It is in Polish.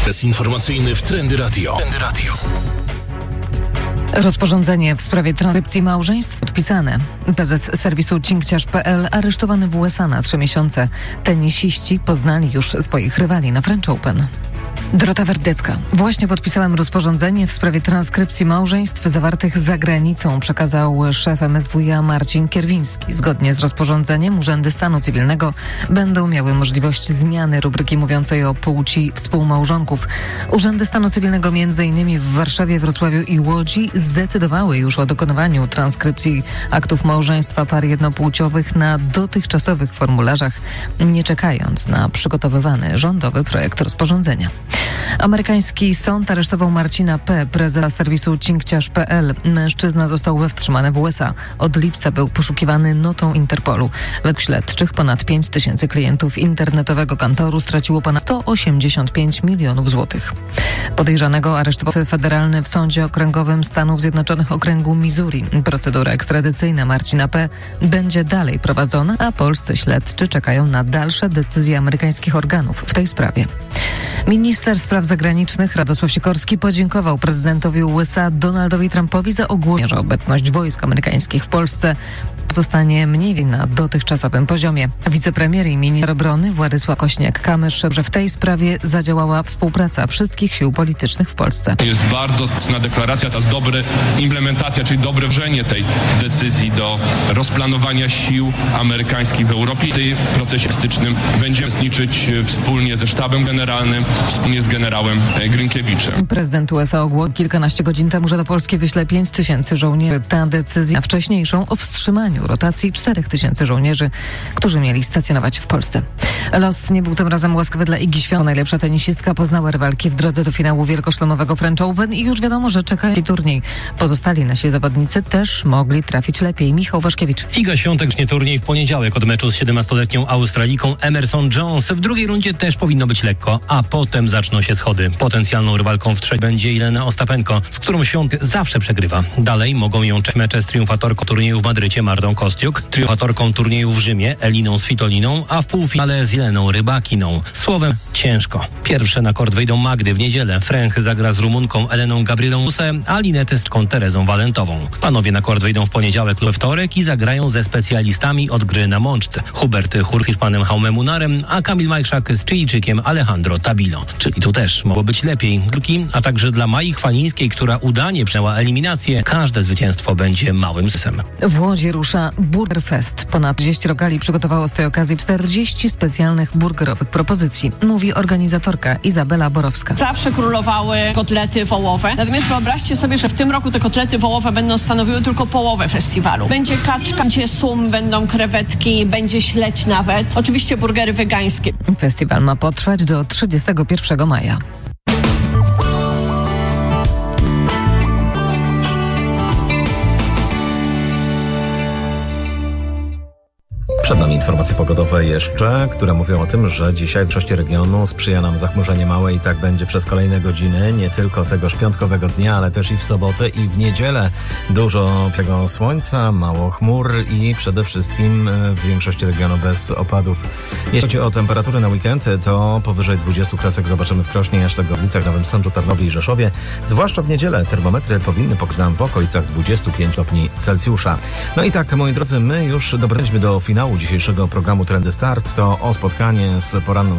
Informacyjny w Trendy Radio. Rozporządzenie w sprawie transkrypcji małżeństw podpisane. Prezes serwisu cinkciarz.pl aresztowany w USA na 3 miesiące. Tenisiści poznali już swoich rywali na French Open. Dorota Werdecka. Właśnie podpisałem rozporządzenie w sprawie transkrypcji małżeństw zawartych za granicą, przekazał szef MSWiA Marcin Kierwiński. Zgodnie z rozporządzeniem urzędy stanu cywilnego będą miały możliwość zmiany rubryki mówiącej o płci współmałżonków. Urzędy stanu cywilnego m.in. w Warszawie, Wrocławiu i Łodzi zdecydowały już o dokonywaniu transkrypcji aktów małżeństwa par jednopłciowych na dotychczasowych formularzach, nie czekając na przygotowywany rządowy projekt rozporządzenia. Amerykański sąd aresztował Marcina P., prezesa serwisu cinkciarz.pl. Mężczyzna został wstrzymany w USA. Od lipca był poszukiwany notą Interpolu. Według śledczych ponad 5 tysięcy klientów internetowego kantoru straciło ponad 185 milionów złotych. Podejrzanego aresztował federalny w Sądzie Okręgowym Stanów Zjednoczonych Okręgu Missouri. Procedura ekstradycyjna Marcina P. będzie dalej prowadzona, a polscy śledczy czekają na dalsze decyzje amerykańskich organów w tej sprawie. Minister spraw zagranicznych Radosław Sikorski podziękował prezydentowi USA Donaldowi Trumpowi za ogłoszenie, że obecność wojsk amerykańskich w Polsce pozostanie mniej więcej na dotychczasowym poziomie. Wicepremier i minister obrony Władysław Kośniak-Kamysz, że w tej sprawie zadziałała współpraca wszystkich sił politycznych w Polsce. Jest bardzo mocna deklaracja, to jest dobra implementacja, czyli dobre wrzenie tej decyzji do rozplanowania sił amerykańskich w Europie. W tym procesie stycznym będziemy uczestniczyć wspólnie ze sztabem generalnym, wspólnie z generałem Grynkiewiczem. Prezydent USA ogłosił kilkanaście godzin temu, że do Polski wyśle 5 tysięcy żołnierzy. Ta decyzja wcześniejszą o wstrzymaniu rotacji 4 tysięcy żołnierzy, którzy mieli stacjonować w Polsce. Los nie był tym razem łaskawy dla Igi Świątek. Najlepsza tenisistka poznała rywalki w drodze do finału wielkoszlemowego French Open i już wiadomo, że czeka jej turniej. Pozostali nasi zawodnicy też mogli trafić lepiej. Michał Waszkiewicz. Iga Świątek nie turniej w poniedziałek od meczu z 17-letnią Australijką Emerson Jones. W drugiej rundzie też powinno być lekko, a potem zaczną się schody. Potencjalną rywalką w trzeciej będzie Jelena Ostapenko, z którą Świątek zawsze przegrywa. Dalej mogą ją czekać mecze z triumfatorką turnieju w Madrycie Martą Kostiuk, triumfatorką turnieju w Rzymie Eliną Svitoliną, a w półfinale z Jeleną Rybakiną. Słowem, ciężko. Pierwsze na kort wejdą Magdy w niedzielę. Fręch zagra z Rumunką Eleną Gabrielą Musę, a Linetę z Terezą Walentową. Panowie na kort wejdą w poniedziałek lub wtorek i zagrają ze specjalistami od gry na mączce. Hubert Hur z Hiszpanem Jaume Munarem, a Kamil Majszak z Chilijczykiem Alejandro Tabilo. Czyli tu też mogło być lepiej. A także dla Mai Chwalińskiej, która udanie przejęła eliminację, każde zwycięstwo będzie małym sukcesem. W Łodzi rusza Burger Fest. Ponad 30 lokali przygotowało z tej okazji 40 specjalnych burgerowych propozycji, mówi organizatorka Izabela Borowska. Zawsze królowały kotlety wołowe, natomiast wyobraźcie sobie, że w tym roku te kotlety wołowe będą stanowiły tylko połowę festiwalu. Będzie kaczka, będzie sum, będą krewetki, będzie śledź nawet. Oczywiście burgery wegańskie. Festiwal ma potrwać do 31 maja. Przed nami informacje pogodowe jeszcze, które mówią o tym, że dzisiaj w większości regionu sprzyja nam zachmurzenie małe i tak będzie przez kolejne godziny, nie tylko tegoż piątkowego dnia, ale też i w sobotę i w niedzielę. Dużo tego słońca, mało chmur i przede wszystkim w większości regionu bez opadów. Jeśli chodzi o temperatury na weekend, to powyżej 20 kresek zobaczymy w Krośnie, Jaszczegowicach, Nowym Sączu, Tarnowie i Rzeszowie. Zwłaszcza w niedzielę termometry powinny pokazać nam w okolicach 25 stopni Celsjusza. No i tak, moi drodzy, my już dobraliśmy do finału dzisiejszego programu Trendy Start. To o spotkanie z poranną